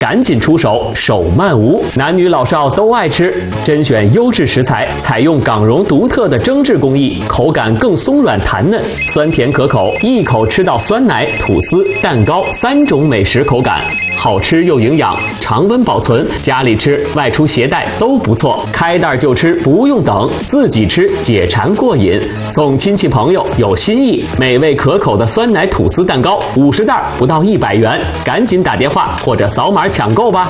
赶紧出手，手慢无，男女老少都爱吃。甄选优质食材，采用港蓉独特的蒸制工艺，口感更松软弹嫩，酸甜可口，一口吃到酸奶、吐司、蛋糕3种美食口感，好吃又营养，常温保存，家里吃、外出携带都不错。开袋就吃，不用等，自己吃解馋过瘾。送亲戚朋友有心意，美味可口的酸奶吐司蛋糕50袋不到100元，赶紧打电话或者扫码抢购吧。